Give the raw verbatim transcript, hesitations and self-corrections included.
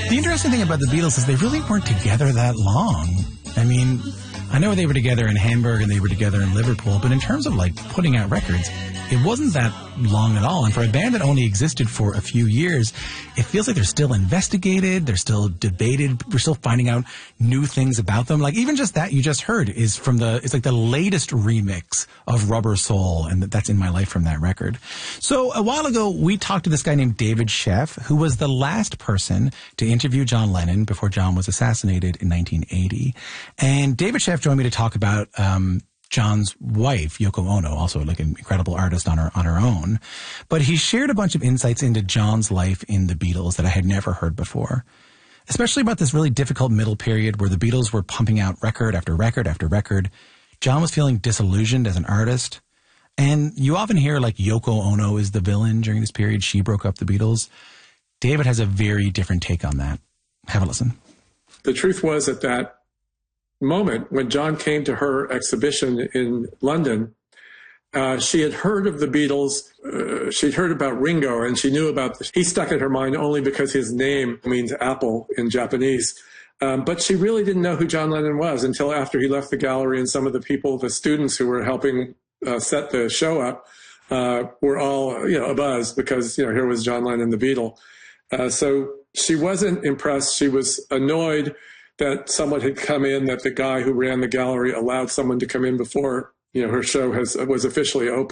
The interesting thing about the Beatles is they really weren't together that long. I mean, I know they were together in Hamburg and they were together in Liverpool, but in terms of like putting out records, it wasn't that long at all. And for a band that only existed for a few years, it feels like they're still investigated, they're still debated, we're still finding out new things about them. Like even just that you just heard is from the, it's like the latest remix of Rubber Soul, and that's In My Life from that record. So a while ago, we talked to this guy named David Sheff, who was the last person to interview John Lennon before John was assassinated in nineteen eighty. And David Sheff joined me to talk about, um, John's wife, Yoko Ono, also like an incredible artist on her on her own. But he shared a bunch of insights into John's life in the Beatles that I had never heard before, especially about this really difficult middle period where the Beatles were pumping out record after record after record. John was feeling disillusioned as an artist. And you often hear like Yoko Ono is the villain during this period. She broke up the Beatles. David has a very different take on that. Have a listen. The truth was at that moment when John came to her exhibition in London, uh, she had heard of the Beatles. Uh, she'd heard about Ringo, and she knew about this. He stuck in her mind only because his name means apple in Japanese. Um, but she really didn't know who John Lennon was until after he left the gallery, and some of the people, the students who were helping uh, set the show up, uh, were all, you know, abuzz because, you know, here was John Lennon, the Beatle. Uh, so she wasn't impressed. She was annoyed that someone had come in, that the guy who ran the gallery allowed someone to come in before, you know, her show has was officially open.